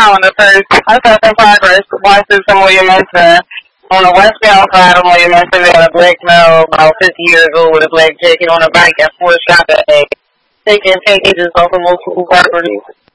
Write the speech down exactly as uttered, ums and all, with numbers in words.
now on the first, I thought in progress, watch this from William Manson. On the westbound side of William Manson, they had a black male about fifty years old with a black jacket on a bike at four shot at taking pages off of multiple properties.